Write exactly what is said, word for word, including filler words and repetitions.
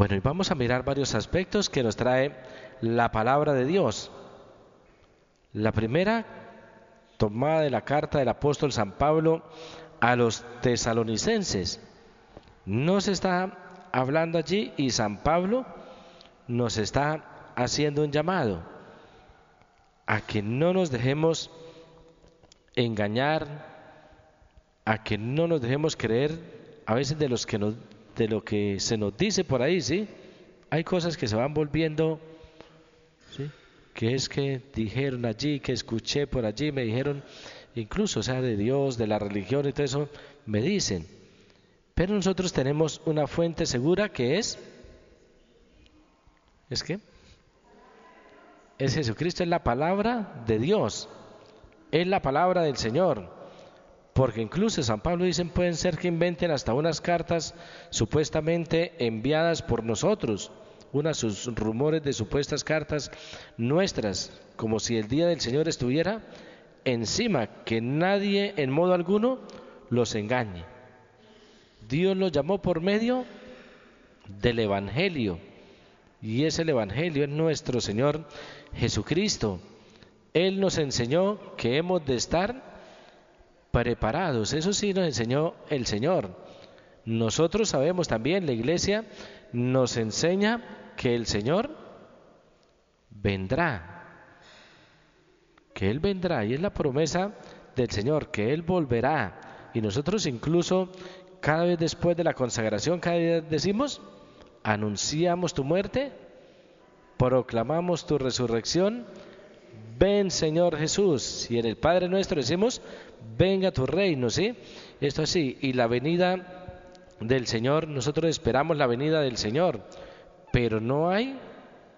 Bueno, y vamos a mirar varios aspectos que nos trae la palabra de Dios. La primera, tomada de la carta del apóstol San Pablo a los tesalonicenses. Nos está hablando allí y San Pablo nos está haciendo un llamado a que no nos dejemos engañar, a que no nos dejemos creer a veces de los que nos, de lo que se nos dice por ahí, ¿sí? Hay cosas que se van volviendo, ¿sí? Que es que dijeron allí, que escuché por allí, me dijeron, incluso, o sea, de Dios, de la religión y todo eso, me dicen. Pero nosotros tenemos una fuente segura que es, ¿es qué? Es Jesucristo, es la palabra de Dios, es la palabra del Señor. Porque incluso San Pablo dicen, pueden ser que inventen hasta unas cartas supuestamente enviadas por nosotros, unas sus rumores de supuestas cartas nuestras, como si el día del Señor estuviera encima, que nadie en modo alguno los engañe. Dios los llamó por medio del Evangelio, y ese Evangelio es nuestro Señor Jesucristo. Él nos enseñó que hemos de estar preparados, eso sí nos enseñó el Señor. Nosotros sabemos también, la Iglesia nos enseña que el Señor vendrá, que Él vendrá, y es la promesa del Señor, que Él volverá. Y nosotros incluso cada vez después de la consagración, cada día decimos, anunciamos tu muerte, proclamamos tu resurrección, ven Señor Jesús. Y en el Padre Nuestro decimos, venga tu reino, ¿sí? Esto así, y la venida del Señor, nosotros esperamos la venida del Señor, pero no hay